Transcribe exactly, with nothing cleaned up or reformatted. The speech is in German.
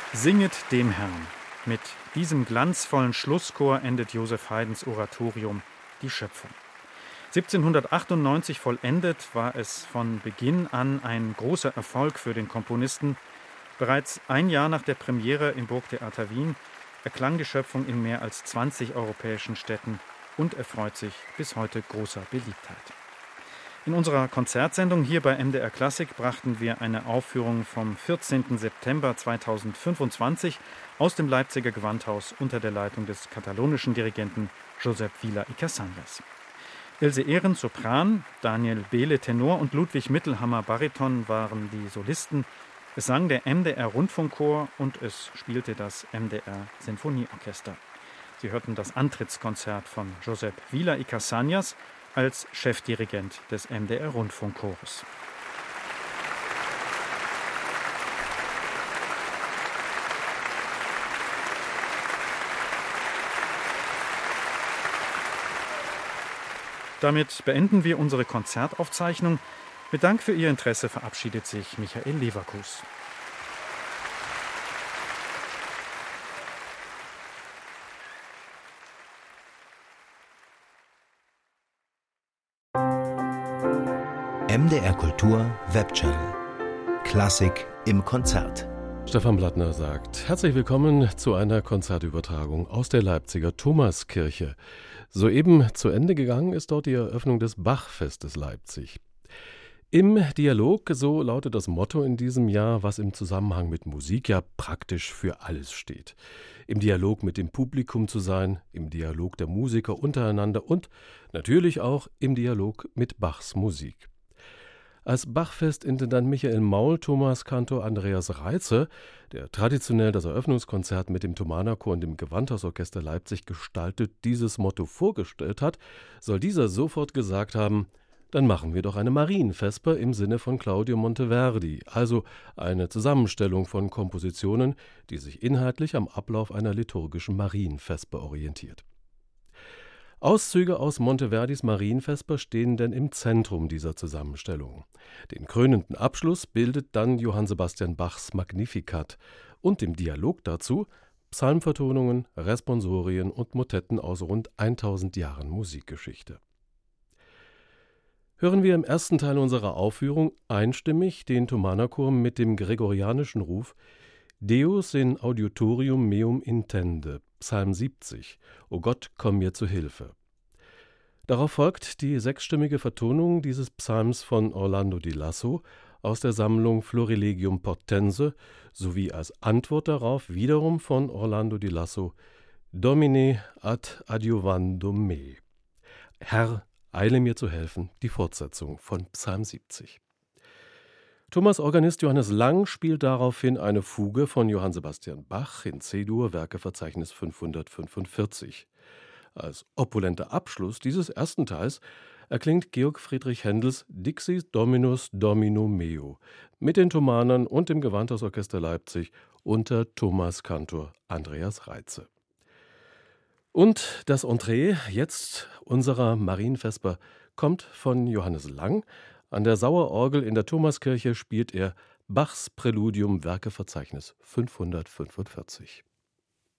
Singet dem Herrn. Mit diesem glanzvollen Schlusschor endet Joseph Haydns Oratorium Die Schöpfung. siebzehnhundertachtundneunzig vollendet, war es von Beginn an ein großer Erfolg für den Komponisten. Bereits ein Jahr nach der Premiere im Burgtheater Wien erklang die Schöpfung in mehr als zwanzig europäischen Städten und erfreut sich bis heute großer Beliebtheit. In unserer Konzertsendung hier bei M D R Klassik brachten wir eine Aufführung vom vierzehnten September zweitausendfünfundzwanzig aus dem Leipziger Gewandhaus unter der Leitung des katalonischen Dirigenten Josep Vila y Casañas. Ilse Ehren Sopran, Daniel Behle Tenor und Ludwig Mittelhammer Bariton waren die Solisten. Es sang der M D R Rundfunkchor und es spielte das M D R Sinfonieorchester. Sie hörten das Antrittskonzert von Josep Vila y Casañas als Chefdirigent des M D R Rundfunkchores. Damit beenden wir unsere Konzertaufzeichnung. Mit Dank für Ihr Interesse verabschiedet sich Michael Leverkus. M D R Kultur Webchannel. Klassik im Konzert. Stefan Blattner sagt, herzlich willkommen zu einer Konzertübertragung aus der Leipziger Thomaskirche. Soeben zu Ende gegangen ist dort die Eröffnung des Bachfestes Leipzig. Im Dialog, so lautet das Motto in diesem Jahr, was im Zusammenhang mit Musik ja praktisch für alles steht. Im Dialog mit dem Publikum zu sein, im Dialog der Musiker untereinander und natürlich auch im Dialog mit Bachs Musik. Als Bachfestintendant Michael Maul, Thomaskantor Andreas Reitze, der traditionell das Eröffnungskonzert mit dem Thomanerchor und dem Gewandhausorchester Leipzig gestaltet, dieses Motto vorgestellt hat, soll dieser sofort gesagt haben: Dann machen wir doch eine Marienvesper im Sinne von Claudio Monteverdi, also eine Zusammenstellung von Kompositionen, die sich inhaltlich am Ablauf einer liturgischen Marienvesper orientiert. Auszüge aus Monteverdis Marienvesper stehen denn im Zentrum dieser Zusammenstellung. Den krönenden Abschluss bildet dann Johann Sebastian Bachs Magnificat und im Dialog dazu Psalmvertonungen, Responsorien und Motetten aus rund tausend Jahren Musikgeschichte. Hören wir im ersten Teil unserer Aufführung einstimmig den Thomanerchor mit dem gregorianischen Ruf Deus in auditorium meum intende, Psalm siebzig, O Gott, komm mir zu Hilfe. Darauf folgt die sechsstimmige Vertonung dieses Psalms von Orlando di Lasso aus der Sammlung Florilegium Portense sowie als Antwort darauf wiederum von Orlando di Lasso Domine ad adiuvandum me. Herr, eile mir zu helfen, die Fortsetzung von Psalm siebzig. Thomas-Organist Johannes Lang spielt daraufhin eine Fuge von Johann Sebastian Bach in C-Dur, Werkeverzeichnis fünfhundertfünfundvierzig. Als opulenter Abschluss dieses ersten Teils erklingt Georg Friedrich Händels Dixis Dominus Domino meo mit den Thomanern und dem Gewandhausorchester Leipzig unter Thomaskantor Andreas Reitze. Und das Entree jetzt unserer Marienvesper kommt von Johannes Lang. An der Sauerorgel in der Thomaskirche spielt er Bachs Präludium, Werkeverzeichnis fünfhundertfünfundvierzig.